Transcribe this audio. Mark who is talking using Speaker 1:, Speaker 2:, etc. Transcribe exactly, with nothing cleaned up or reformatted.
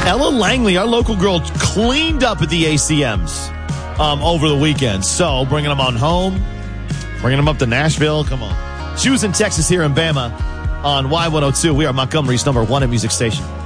Speaker 1: Ella Langley, our local girl, cleaned up at the A C Ms um, over the weekend. So bringing them on home, bringing them up to Nashville. Come on. She was in Texas here in Bama on Y one oh two. We are Montgomery's number one in music station.